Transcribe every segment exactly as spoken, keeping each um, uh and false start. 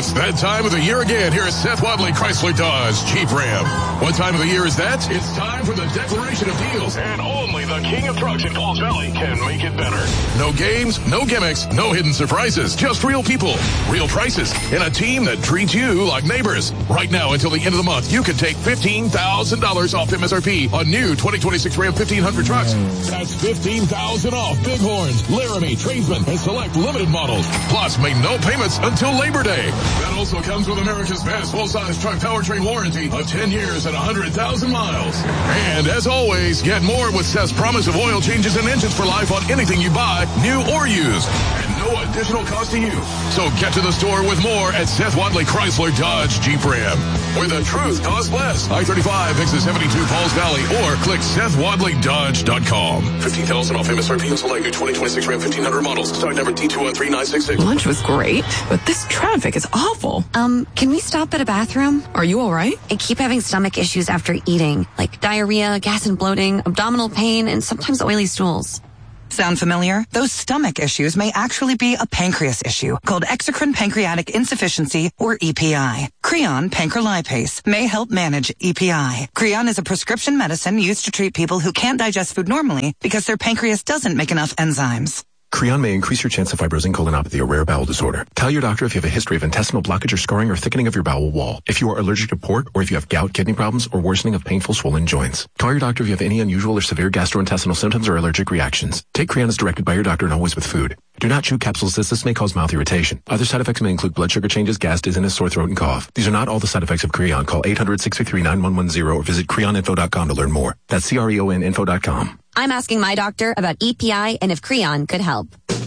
It's that time of the year again here at Seth Wadley Chrysler Dodge Jeep Ram. What time of the year is that? It's time for the declaration of deals. And only the king of trucks in Falls Valley can make it better. No games, no gimmicks, no hidden surprises. Just real people, real prices, and a team that treats you like neighbors. Right now until the end of the month, you can take fifteen thousand dollars off M S R P on new twenty twenty-six Ram fifteen hundred trucks. That's fifteen thousand dollars off Bighorns, Laramie, Tradesman, and select limited models. Plus, make no payments until Labor Day. That also comes with America's best full-size truck powertrain warranty of ten years and one hundred thousand miles. And as always, get more with Seth's promise of oil changes and engines for life on anything you buy, new or used. And no additional cost to you. So get to the store with more at Seth Wadley Chrysler Dodge Jeep Ram, where the truth costs less. I thirty-five, exit seventy-two, Falls Valley, or click Seth Wadley Dodge dot com. fifteen thousand dollars off M S R P and select new twenty twenty-six Ram fifteen hundred models. Stock number T two one three nine six six. Lunch was great, but this traffic is awful. Um, can we stop at a bathroom? Are you all right? I keep having stomach issues after eating, like diarrhea, gas and bloating, abdominal pain, and sometimes oily stools. Sound familiar? Those stomach issues may actually be a pancreas issue called exocrine pancreatic insufficiency, or E P I. Creon pancrelipase may help manage E P I. Creon is a prescription medicine used to treat people who can't digest food normally because their pancreas doesn't make enough enzymes. Creon may increase your chance of fibrosing colonopathy, a rare bowel disorder. Tell your doctor if you have a history of intestinal blockage or scarring or thickening of your bowel wall, if you are allergic to pork, or if you have gout, kidney problems, or worsening of painful swollen joints. Call your doctor if you have any unusual or severe gastrointestinal symptoms or allergic reactions. Take Creon as directed by your doctor and always with food. Do not chew capsules as this may cause mouth irritation. Other side effects may include blood sugar changes, gas, dizziness, sore throat, and cough. These are not all the side effects of Creon. Call eight hundred, six three three, nine one one zero or visit creon info dot com to learn more. That's C R E O N info dot com. I'm asking my doctor about E P I and if Creon could help.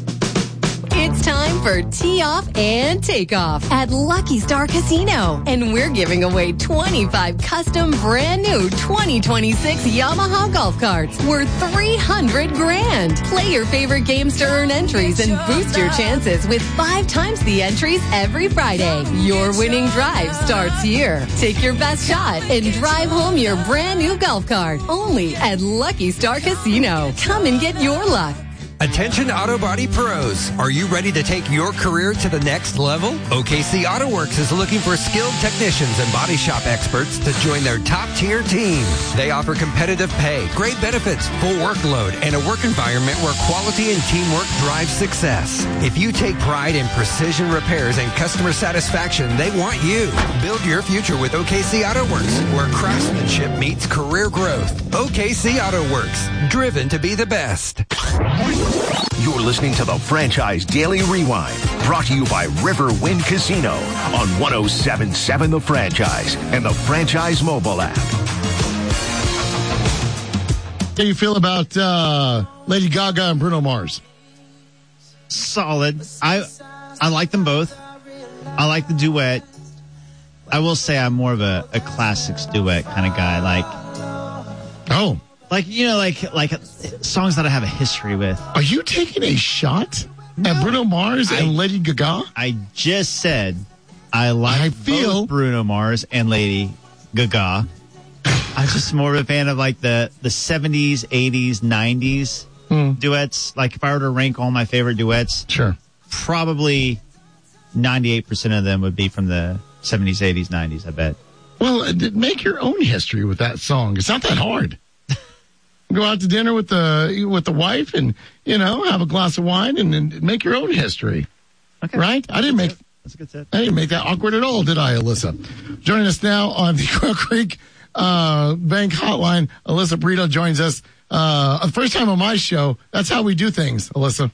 It's time for Tee Off and Takeoff at Lucky Star Casino. And we're giving away twenty-five custom brand new twenty twenty-six Yamaha golf carts worth three hundred grand. Play your favorite games to earn entries and boost your chances with five times the entries every Friday. Your winning drive starts here. Take your best shot and drive home your brand new golf cart only at Lucky Star Casino. Come and get your luck. Attention Auto Body pros. Are you ready to take your career to the next level? O K C Auto Works is looking for skilled technicians and body shop experts to join their top-tier team. They offer competitive pay, great benefits, full workload, and a work environment where quality and teamwork drive success. If you take pride in precision repairs and customer satisfaction, they want you. Build your future with O K C Auto Works, where craftsmanship meets career growth. O K C Auto Works, driven to be the best. You're listening to the Franchise Daily Rewind, brought to you by Riverwind Casino on one oh seven point seven The Franchise and the Franchise mobile app. How do you feel about uh, Lady Gaga and Bruno Mars? Solid. I I like them both. I like the duet. I will say I'm more of a, a classics duet kind of guy. Like, oh. Like, you know, like like songs that I have a history with. Are you taking a shot no. at Bruno Mars and I, Lady Gaga? I just said I like I feel both Bruno Mars and Lady Gaga. I'm just more of a fan of like the, the seventies, eighties, nineties hmm. duets. Like if I were to rank all my favorite duets, sure, probably ninety-eight percent of them would be from the seventies, eighties, nineties, I bet. Well, make your own history with that song. It's not that hard. Go out to dinner with the with the wife and, you know, have a glass of wine and, and make your own history. Okay. Right? I didn't make That's a good tip. I didn't make that awkward at all, did I, Alyssa? Joining us now on the Quail Creek uh, Bank Hotline, Alyssa Brito joins us. Uh, the first time on my show. That's how we do things, Alyssa.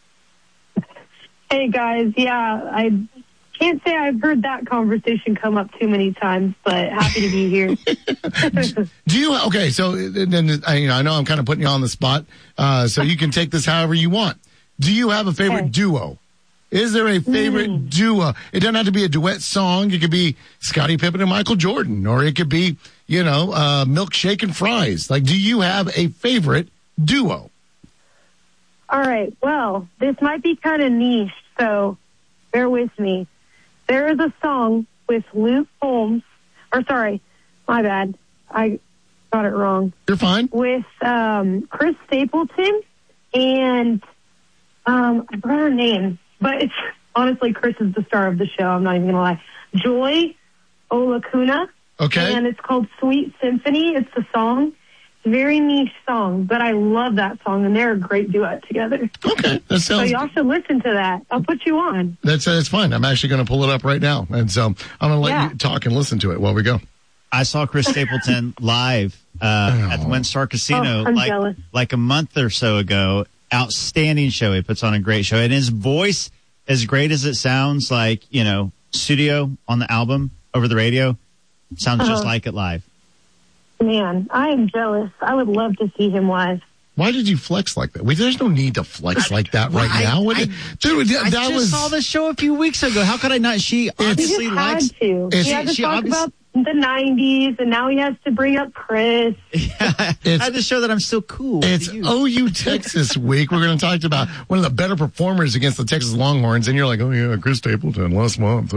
Hey, guys. Yeah, I can't say I've heard that conversation come up too many times, but happy to be here. Do you, okay, so then you know, I know I'm kind of putting you on the spot, uh, so you can take this however you want. Do you have a favorite okay. duo? Is there a favorite mm. duo? It doesn't have to be a duet song. It could be Scottie Pippen and Michael Jordan, or it could be, you know, uh, Milkshake and Fries. Like, do you have a favorite duo? All right, well, this might be kind of niche, so bear with me. There is a song with Luke Holmes, or sorry, my bad, I got it wrong. You're fine. With um, Chris Stapleton and um, I forgot her name, but it's honestly, Chris is the star of the show. I'm not even going to lie. Joy Olakuna. Okay. And it's called Sweet Symphony. It's the song. It's a very niche song, but I love that song, and they're a great duet together. Okay. That sounds so y'all should listen to that. I'll put you on. That's, uh, that's fine. I'm actually going to pull it up right now. And so I'm going to let Yeah. you talk and listen to it while we go. I saw Chris Stapleton live uh, Oh. at the WinStar Casino Oh, I'm like, jealous. like a month or so ago. Outstanding show. He puts on a great show. And his voice, as great as it sounds like, you know, studio on the album over the radio, sounds just Uh-huh. like it live. Man, I am jealous. I would love to see him live. Why did you flex like that? Wait, there's no need to flex like that right I- now. What, I- dude, that, I that just was. saw the show a few weeks ago. How could I not? She He obviously just likes. had to. It's- He had to she talk obviously- about the nineties, and now he has to bring up Chris. I had to show that I'm still cool. with It's the youth. O U Texas week. We're going to talk about one of the better performers against the Texas Longhorns, and you're like, oh yeah, Chris Stapleton last month.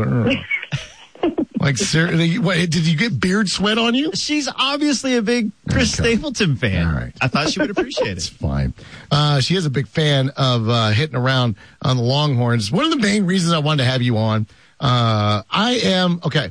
Like, seriously, what, did you get beard sweat on you? She's obviously a big Chris Okay. Stapleton fan. All right. I thought she would appreciate It's it. fine. Uh, she is a big fan of uh, hitting around on the Longhorns. One of the main reasons I wanted to have you on, uh, I am, okay,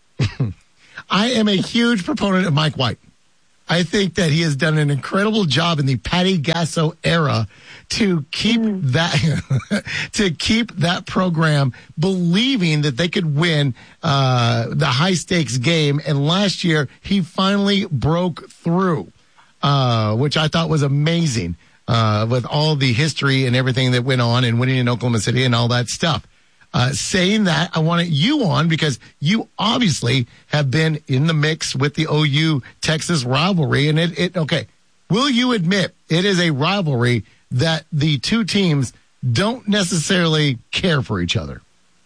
I am a huge proponent of Mike White. I think that he has done an incredible job in the Patty Gasso era to keep that to keep that program believing that they could win uh, the high stakes game. And last year he finally broke through, uh, which I thought was amazing uh, with all the history and everything that went on and winning in Oklahoma City and all that stuff. Uh, saying that, I wanted you on because you obviously have been in the mix with the O U Texas rivalry. And it, it, okay, will you admit it is a rivalry that the two teams don't necessarily care for each other?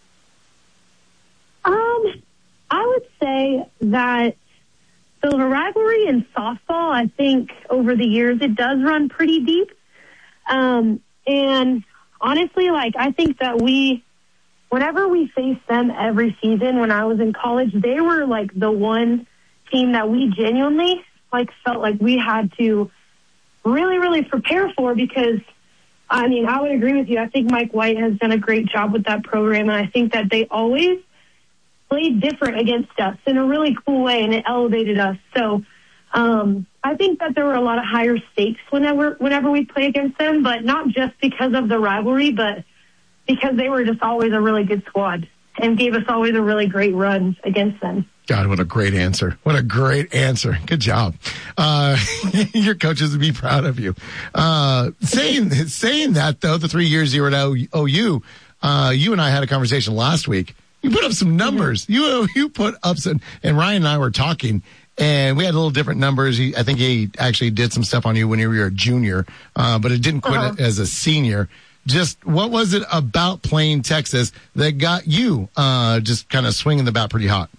Um, I would say that so the rivalry in softball, I think over the years it does run pretty deep. Um, and honestly, like I think that we, whenever we faced them every season when I was in college, they were like the one team that we genuinely like felt like we had to really, really prepare for because, I mean, I would agree with you. I think Mike White has done a great job with that program, and I think that they always played different against us in a really cool way, and it elevated us. So um, I think that there were a lot of higher stakes whenever whenever we play against them, but not just because of the rivalry, but because they were just always a really good squad and gave us always a really great run against them. God, what a great answer. What a great answer. Good job. Uh, your coaches would be proud of you. Uh, saying, saying that though, the three years you were at O U, uh, you and I had a conversation last week. You put up some numbers. You, you put up some, and Ryan and I were talking and we had a little different numbers. He, I think he actually did some stuff on you when you were a junior, uh, but it didn't quit Uh-huh. it as a senior. Just what was it about playing Texas that got you uh, just kind of swinging the bat pretty hot?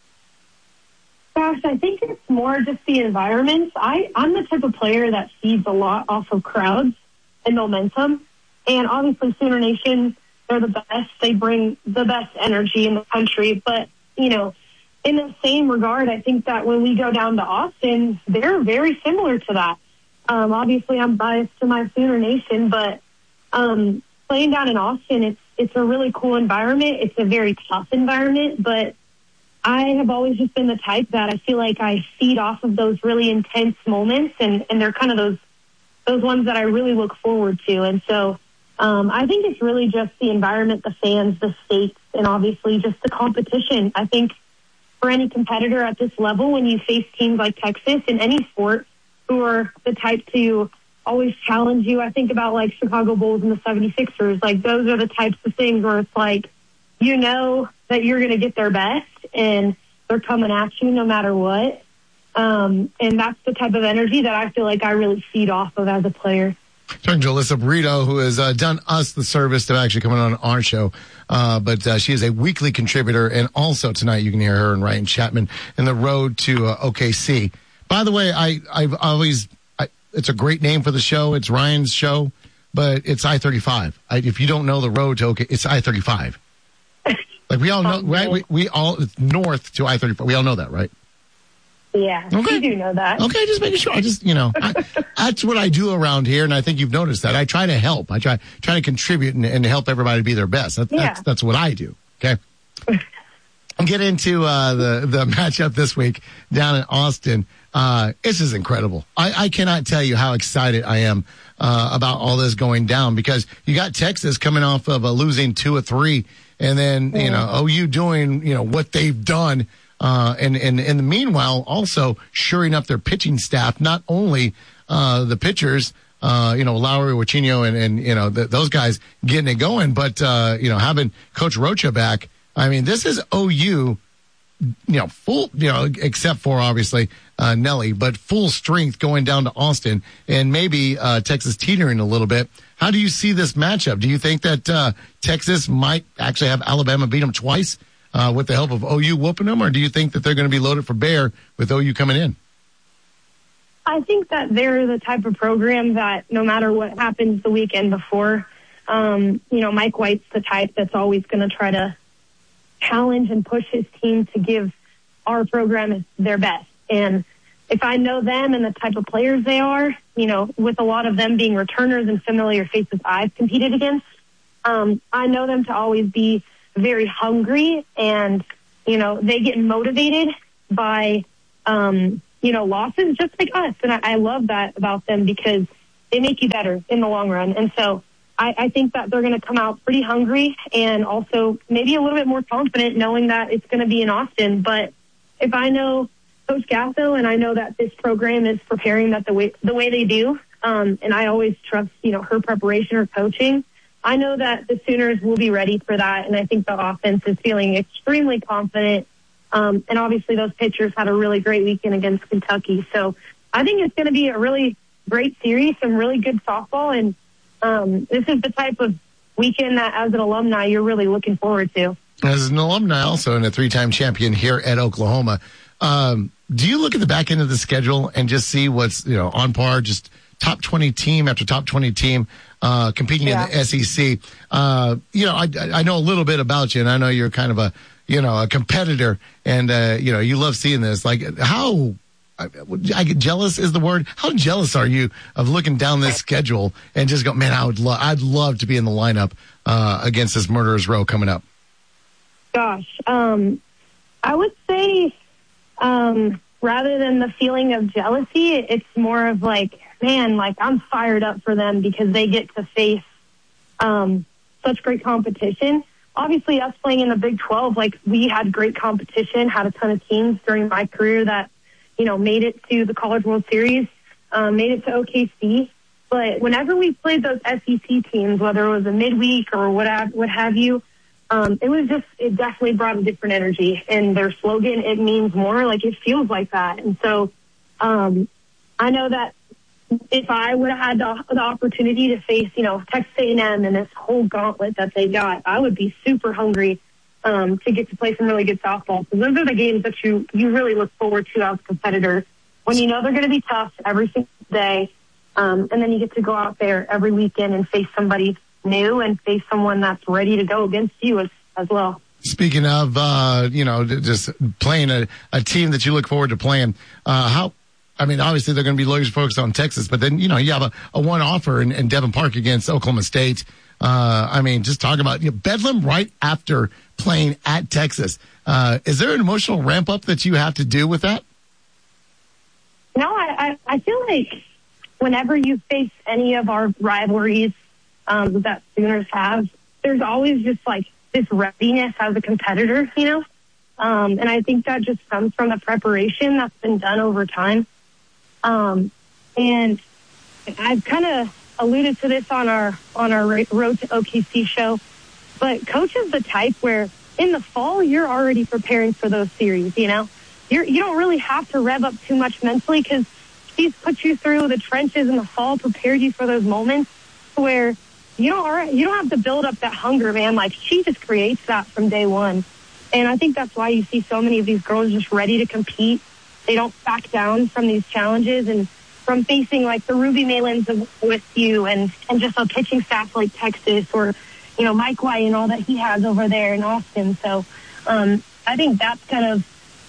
Gosh, I think it's more just the environment. I, I'm the type of player that feeds a lot off of crowds and momentum. And obviously Sooner Nation, they're the best. They bring the best energy in the country. But, you know, in the same regard, I think that when we go down to Austin, they're very similar to that. Um, obviously, I'm biased to my Sooner Nation, but um, playing down in Austin, it's it's a really cool environment. It's a very tough environment, but I have always just been the type that I feel like I feed off of those really intense moments, and, and they're kind of those those ones that I really look forward to. And so um, I think it's really just the environment, the fans, the stakes, and obviously just the competition. I think for any competitor at this level, when you face teams like Texas in any sport who are the type to always challenge you, I think about like Chicago Bulls and the seventy-sixers. Like those are the types of things where it's like, you know that you're going to get their best and they're coming at you no matter what. Um, and that's the type of energy that I feel like I really feed off of as a player. Talking to Alyssa Burrito, who has uh, done us the service of actually coming on our show. Uh, but uh, she is a weekly contributor. And also tonight you can hear her and Ryan Chapman in the road to uh, O K C. By the way, I, I've always, I, it's a great name for the show. It's Ryan's show, but it's I thirty-five. I, if you don't know the road to O K C, it's I thirty-five. Like we all know, right? We, we all, it's north to I thirty-five. We all know that, right? Yeah, Okay. you do know that. Okay, just making sure. I just, you know, I, that's what I do around here, and I think you've noticed that. I try to help. I try try to contribute and, and help everybody be their best. That, Yeah. That's that's what I do. Okay. I'll get into uh, the the matchup this week down in Austin. Uh, this is incredible. I, I cannot tell you how excited I am uh, about all this going down, because you got Texas coming off of a losing two or three, and then you know O U doing you know what they've done. Uh, and, and in the meanwhile, also shoring up their pitching staff, not only uh, the pitchers, uh, you know, Lowry, Wachinho, and, and you know, the, those guys getting it going, but, uh, you know, having Coach Rocha back. I mean, this is O U, you know, full, you know, except for obviously uh, Nelly, but full strength going down to Austin, and maybe uh, Texas teetering a little bit. How do you see this matchup? Do you think that uh, Texas might actually have Alabama beat them twice? Uh, with the help of O U whooping them, or do you think that they're going to be loaded for bear with O U coming in? I think that they're the type of program that no matter what happens the weekend before, um, you know, Mike White's the type that's always going to try to challenge and push his team to give our program their best. And if I know them and the type of players they are, you know, with a lot of them being returners and familiar faces I've competed against, um, I know them to always be very hungry, and, you know, they get motivated by, um, you know, losses just like us. And I, I love that about them, because they make you better in the long run. And so I, I think that they're going to come out pretty hungry, and also maybe a little bit more confident knowing that it's going to be in Austin. But if I know Coach Gasso, and I know that this program is preparing that the way, the way they do, um, and I always trust, you know, her preparation or coaching, I know that the Sooners will be ready for that, and I think the offense is feeling extremely confident. Um, and obviously those pitchers had a really great weekend against Kentucky. So I think it's going to be a really great series, some really good softball, and um, this is the type of weekend that as an alumni you're really looking forward to. As an alumni also, and a three-time champion here at Oklahoma, um, do you look at the back end of the schedule and just see what's, you know, on par, just top twenty team after top twenty team uh, competing yeah. in the S E C? Uh, you know, I, I know a little bit about you, and I know you're kind of a, you know, a competitor, and, uh, you know, you love seeing this. Like, how, I, I get jealous is the word. How jealous are you of looking down this schedule and just go, man, I would love, I'd love to be in the lineup uh, against this Murderers Row coming up? Gosh, um, I would say, um, rather than the feeling of jealousy, it's more of like, man, like I'm fired up for them because they get to face um, such great competition. Obviously, us playing in the Big twelve, like we had great competition, had a ton of teams during my career that, you know, made it to the College World Series, um, made it to O K C. But whenever we played those S E C teams, whether it was a midweek or what have, what have you, um, it was just, it definitely brought a different energy. And their slogan, it means more, like it feels like that. And so um, I know that if I would have had the, the opportunity to face, you know, Texas A and M and this whole gauntlet that they got, I would be super hungry um, to get to play some really good softball. So those are the games that you, you really look forward to as competitors when you know they're going to be tough every single day. Um, and then you get to go out there every weekend and face somebody new and face someone that's ready to go against you as, as well. Speaking of, uh, you know, just playing a, a team that you look forward to playing, uh, how, I mean, obviously they're going to be lawyers focused on Texas, but then, you know, you have a, a one offer in, in Devon Park against Oklahoma State. Uh, I mean, just talking about, you know, Bedlam right after playing at Texas. Uh, is there an emotional ramp up that you have to do with that? No, I, I, I feel like whenever you face any of our rivalries um, that Sooners have, there's always just like this readiness as a competitor, you know? Um, and I think that just comes from the preparation that's been done over time. Um, and I've kind of alluded to this on our on our Road to O K C show, but Coach is the type where in the fall you're already preparing for those series. You know, you're you don't really have to rev up too much mentally because she's put you through the trenches in the fall, prepared you for those moments where you don't you don't have to build up that hunger, man. Like she just creates that from day one, and I think that's why you see so many of these girls just ready to compete. They don't back down from these challenges and from facing like the Ruby Malins with you and, and just a pitching staff like Texas or, you know, Mike White and all that he has over there in Austin. So um, I think that's kind of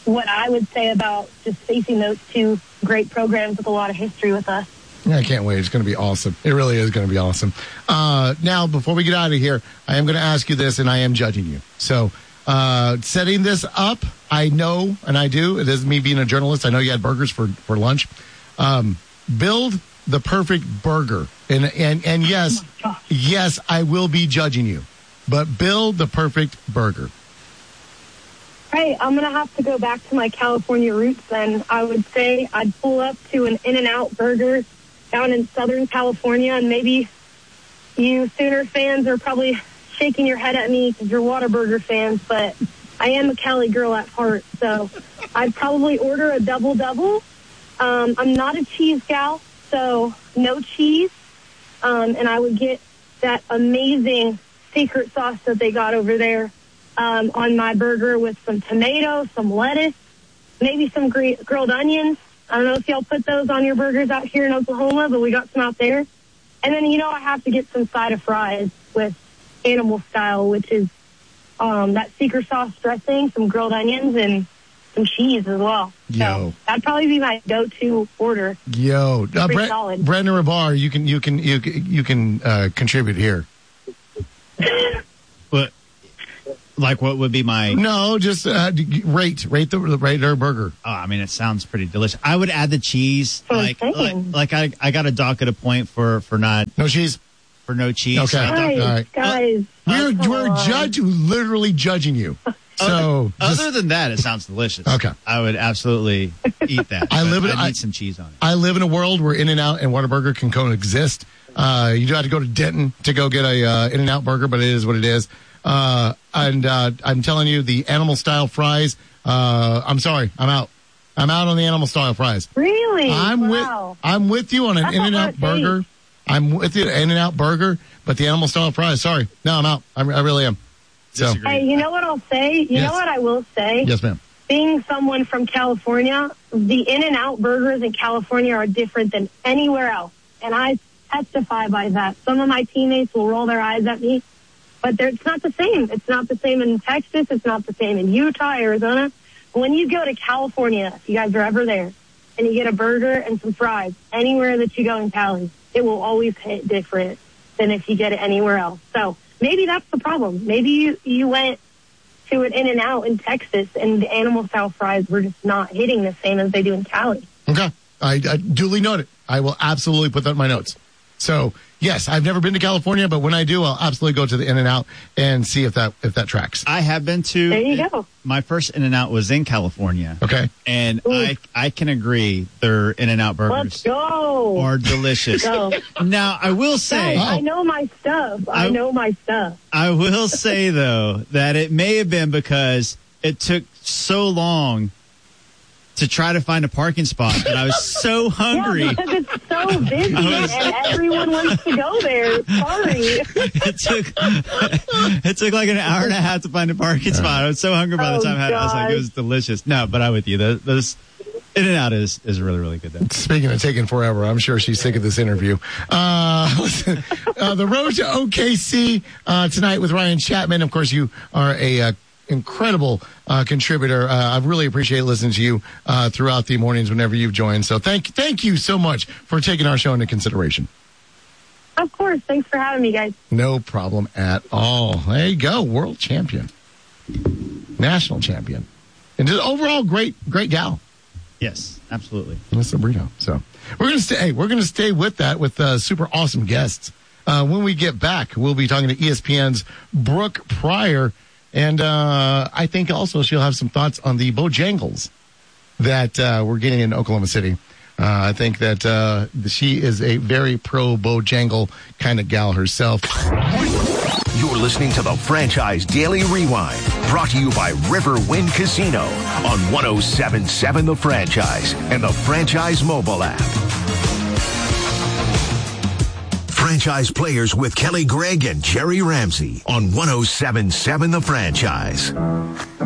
what I would say about just facing those two great programs with a lot of history with us. I can't wait. It's going to be awesome. It really is going to be awesome. Uh, now, before we get out of here, I am going to ask you this, and I am judging you. So, uh, setting this up, I know, and I do, it is me being a journalist. I know you had burgers for, for lunch. Um, build the perfect burger. And, and, and yes, oh yes, I will be judging you. But build the perfect burger. Hey, I'm going to have to go back to my California roots then. I would say I'd pull up to an In-N-Out Burger down in Southern California, and maybe you Sooner fans are probably shaking your head at me because you're Whataburger fans, but I am a Cali girl at heart, so I'd probably order a double-double. Um, I'm not a cheese gal, so no cheese, um, and I would get that amazing secret sauce that they got over there um, on my burger with some tomatoes, some lettuce, maybe some gr- grilled onions. I don't know if y'all put those on your burgers out here in Oklahoma, but we got some out there. And then, you know, I have to get some side of fries with animal style, which is um, that secret sauce dressing, some grilled onions, and some cheese as well. Yo. So that'd probably be my go-to order. Yo. Uh, Pretty Bre- solid. Brandon Rabar, you can, you can, you can, you can uh, contribute here. What? Like what would be my... No, just uh, rate, rate the rate their burger. Oh, I mean, it sounds pretty delicious. I would add the cheese. Like, like, like I, I got a dock at a point for, for not... No cheese? For no cheese. Okay. So Guys, All right. guys. We're, come we're on. judge, literally judging you. So, Other just- than that, it sounds delicious. Okay. I would absolutely eat that. I but live in- I'd I- need some cheese on it. I live in a world where In-N-Out and Whataburger can coexist. Uh, you do have to go to Denton to go get a uh, In-N-Out burger, but it is what it is. Uh, and uh, I'm telling you, the animal style fries. Uh, I'm sorry, I'm out. I'm out on the animal style fries. Really? I'm wow. with I'm with you on an That's a In-N-Out hot burger. take. I'm with you In-N-Out burger, but the animal style fries. Sorry, no, I'm out. I, I really am. So Disagree. Hey, you know what I'll say? You Yes. know what I will say? yes, ma'am. Being someone from California, the In-N-Out burgers in California are different than anywhere else. And I testify by that. Some of my teammates will roll their eyes at me, but they're, it's not the same. It's not the same in Texas. It's not the same in Utah, Arizona. When you go to California, if you guys are ever there, and you get a burger and some fries, anywhere that you go in Cali, it will always hit different than if you get it anywhere else. So maybe that's the problem. Maybe you, you went to an In-N-Out in Texas, and the animal style fries were just not hitting the same as they do in Cali. Okay, I, I duly noted. I will absolutely put that in my notes. So yes, I've never been to California, but when I do, I'll absolutely go to the In-N-Out and see if that if that tracks. I have been to... There you go. My first In-N-Out was in California. Okay. And Ooh. I I can agree their In-N-Out Let's burgers go. are delicious. Go. Now, I will say... Guys, I know my stuff. I I- know my stuff. I will say, though, that it may have been because it took so long to try to find a parking spot that I was so hungry. Yeah, because it's so busy was- and everyone wants to go there. Sorry. It took it took like an hour and a half to find a parking spot. I was so hungry by the Oh, time I had it. I was like, it gosh. was delicious. No, but I'm with you. Those, those In-N-Out is, is really, really good, though. Speaking of taking forever, I'm sure she's sick of this interview. Uh, listen, uh, the road to O K C uh, tonight with Ryan Chapman. Of course, you are a uh, incredible uh, contributor. Uh, I really appreciate listening to you uh, throughout the mornings whenever you've joined. So thank thank you so much for taking our show into consideration. Of course. Thanks for having me, guys. No problem at all. There you go, world champion, national champion, and just overall great great gal. Yes, absolutely. That's a burrito. So we're gonna stay. Hey, we're gonna stay with that with uh, super awesome guests. Uh, when we get back, we'll be talking to E S P N's Brooke Pryor, and uh, I think also she'll have some thoughts on the Bojangles that uh, we're getting in Oklahoma City. Uh, I think that uh, she is a very pro Bojangle kind of gal herself. You're listening to the Franchise Daily Rewind, brought to you by Riverwind Casino on one oh seven point seven The Franchise and the Franchise mobile app. Franchise Players with Kelly Gregg and Jerry Ramsey on one oh seven point seven The Franchise.